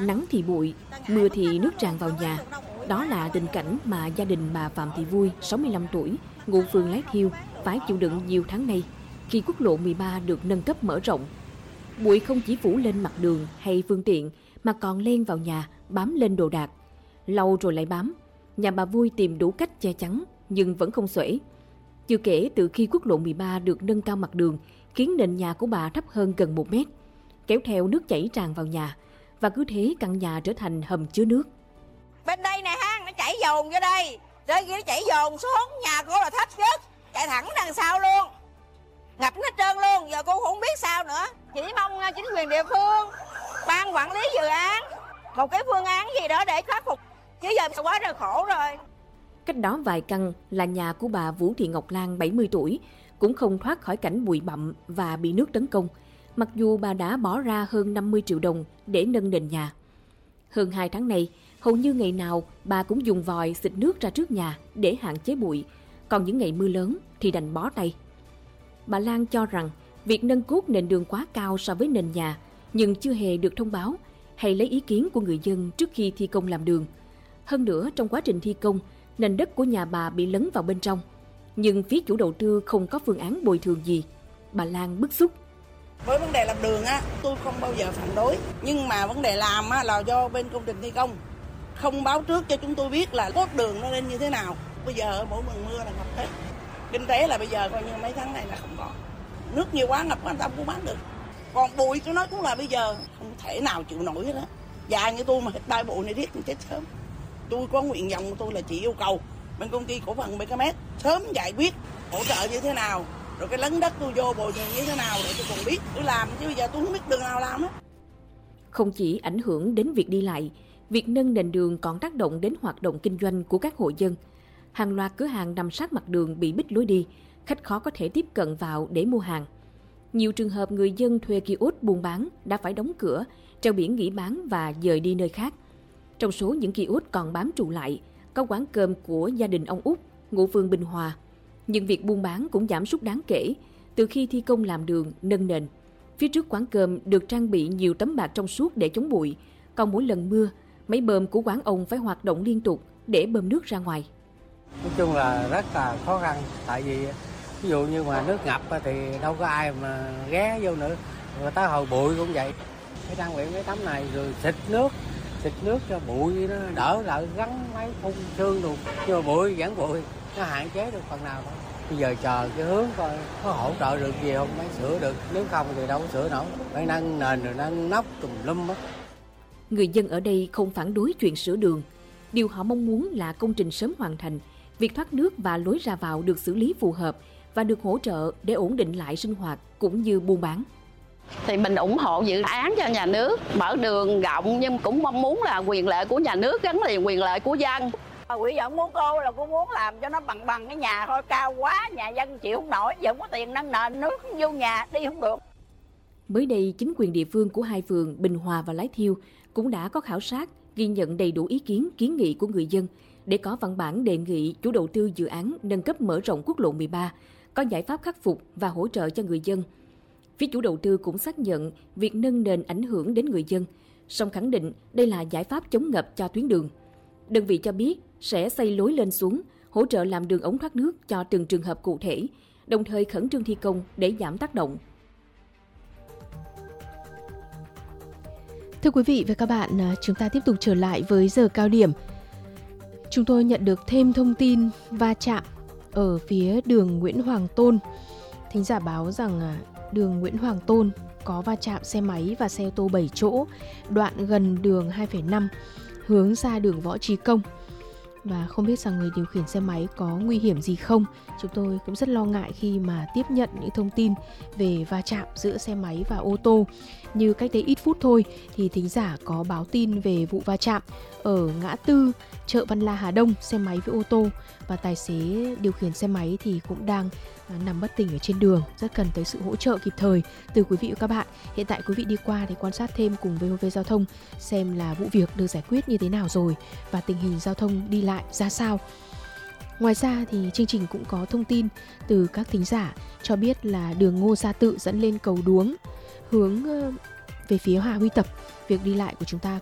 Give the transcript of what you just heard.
nắng thì bụi, mưa thì nước tràn vào nhà. Đó là tình cảnh mà gia đình bà Phạm Thị Vui, 65 tuổi, ngụ phường Lái Thiêu, phải chịu đựng nhiều tháng nay khi quốc lộ 13 được nâng cấp mở rộng. Bụi không chỉ phủ lên mặt đường hay phương tiện mà còn len vào nhà, bám lên đồ đạc. Lâu rồi lại bám. Nhà bà Vui tìm đủ cách che chắn nhưng vẫn không xuể. Chưa kể từ khi quốc lộ 13 được nâng cao mặt đường khiến nền nhà của bà thấp hơn gần 1 mét, kéo theo nước chảy tràn vào nhà và cứ thế căn nhà trở thành hầm chứa nước. Bên đây nè ha, nó chảy dồn vô đây, rồi kia nó chảy dồn xuống, nhà cô là thấp nhất, chạy thẳng đằng sau luôn, ngập hết trơn luôn. Giờ cô cũng không biết sao nữa, chỉ mong chính quyền địa phương, ban quản lý dự án một cái phương án gì đó để khắc phục, chứ giờ quá trời khổ rồi. Cách đó vài căn là nhà của bà Vũ Thị Ngọc Lan, 70 tuổi, cũng không thoát khỏi cảnh bụi bặm và bị nước tấn công, mặc dù bà đã bỏ ra hơn 50 triệu đồng để nâng nền nhà. Hơn 2 tháng nay, hầu như ngày nào bà cũng dùng vòi xịt nước ra trước nhà để hạn chế bụi, còn những ngày mưa lớn thì đành bó tay. Bà Lan cho rằng việc nâng cốt nền đường quá cao so với nền nhà nhưng chưa hề được thông báo hay lấy ý kiến của người dân trước khi thi công làm đường. Hơn nữa, trong quá trình thi công, nền đất của nhà bà bị lấn vào bên trong, nhưng phía chủ đầu tư không có phương án bồi thường gì. Bà Lan bức xúc. Với vấn đề làm đường á, tôi không bao giờ phản đối, nhưng mà vấn đề làm á là do bên công trình thi công không báo trước cho chúng tôi biết là cốt đường nó lên như thế nào. Bây giờ mỗi mùa mưa là ngập hết. Kinh tế là bây giờ coi như mấy tháng này là không có. Nước nhiều quá ngập quá ta cũng bán được. Còn bụi của nó cũng là bây giờ không thể nào chịu nổi hết á. Già như tôi mà hết đai bụi này riết thì chết sớm. Tôi có nguyện vọng của tôi là chỉ yêu cầu bên công ty cổ phần BKMS sớm giải quyết hỗ trợ như thế nào, rồi cái lấn đất tôi vô bồi thường như thế nào để tôi còn biết tôi làm, chứ bây giờ tôi không biết đường nào làm hết. Không chỉ ảnh hưởng đến việc đi lại, việc nâng nền đường còn tác động đến hoạt động kinh doanh của các hộ dân. Hàng loạt cửa hàng nằm sát mặt đường bị bít lối đi, khách khó có thể tiếp cận vào để mua hàng. Nhiều trường hợp người dân thuê kiosk buôn bán đã phải đóng cửa, treo biển nghỉ bán và dời đi nơi khác. Trong số những kiosk còn bám trụ lại, có quán cơm của gia đình ông Út, ngụ phường Bình Hòa. Nhưng việc buôn bán cũng giảm sút đáng kể từ khi thi công làm đường, nâng nền. Phía trước quán cơm được trang bị nhiều tấm bạt trong suốt để chống bụi, còn mỗi lần mưa, máy bơm của quán ông phải hoạt động liên tục để bơm nước ra ngoài. Nói chung là rất là khó khăn, tại vì ví dụ như mà nước ngập thì đâu có ai mà ghé vô nữa, người ta hồi bụi cũng vậy. Phải trang bị mấy tấm này rồi xịt nước cho bụi nó đỡ lại, gắn máy phun sương đồ, nhưng mà bụi vẫn bụi, nó hạn chế được phần nào thôi. Bây giờ chờ cái hướng coi có hỗ trợ được gì không, mới sửa được, nếu không thì đâu có sửa nổi, phải nâng nền rồi nâng nóc tùm lum hết. Người dân ở đây không phản đối chuyện sửa đường. Điều họ mong muốn là công trình sớm hoàn thành, việc thoát nước và lối ra vào được xử lý phù hợp và được hỗ trợ để ổn định lại sinh hoạt cũng như buôn bán. Thì mình ủng hộ dự án cho nhà nước mở đường rộng, nhưng cũng mong muốn là quyền lợi của nhà nước gắn liền quyền lợi của dân. Quỹ dẫn muốn cô là cô muốn làm cho nó bằng cái nhà thôi, cao quá nhà dân chịu không nổi, giờ không có tiền nâng nền, nước vô nhà đi không được. Mới đây, chính quyền địa phương của hai phường Bình Hòa và Lái Thiêu cũng đã có khảo sát, ghi nhận đầy đủ ý kiến, kiến nghị của người dân để có văn bản đề nghị chủ đầu tư dự án nâng cấp mở rộng quốc lộ 13 có giải pháp khắc phục và hỗ trợ cho người dân. Phía chủ đầu tư cũng xác nhận việc nâng nền ảnh hưởng đến người dân, song khẳng định đây là giải pháp chống ngập cho tuyến đường. Đơn vị cho biết sẽ xây lối lên xuống, hỗ trợ làm đường ống thoát nước cho từng trường hợp cụ thể, đồng thời khẩn trương thi công để giảm tác động. Thưa quý vị và các bạn, chúng ta tiếp tục trở lại với giờ cao điểm. Chúng tôi nhận được thêm thông tin va chạm ở phía đường Nguyễn Hoàng Tôn. Thính giả báo rằng đường Nguyễn Hoàng Tôn có va chạm xe máy và xe ô tô 7 chỗ, đoạn gần đường 2,5 hướng ra đường Võ Trí Công. Và không biết rằng người điều khiển xe máy có nguy hiểm gì không. Chúng tôi cũng rất lo ngại khi mà tiếp nhận những thông tin về va chạm giữa xe máy và ô tô. Như cách đây ít phút thôi thì thính giả có báo tin về vụ va chạm ở ngã tư chợ Văn La Hà Đông, xe máy với ô tô, và tài xế điều khiển xe máy thì cũng đang nằm bất tỉnh ở trên đường, rất cần tới sự hỗ trợ kịp thời từ quý vị và các bạn. Hiện tại quý vị đi qua để quan sát thêm cùng VOV Giao thông xem là vụ việc được giải quyết như thế nào rồi và tình hình giao thông đi lại ra sao. Ngoài ra thì chương trình cũng có thông tin từ các thính giả cho biết là đường Ngô Gia Tự dẫn lên cầu Đuống hướng về phía Hà Huy Tập, việc đi lại của chúng ta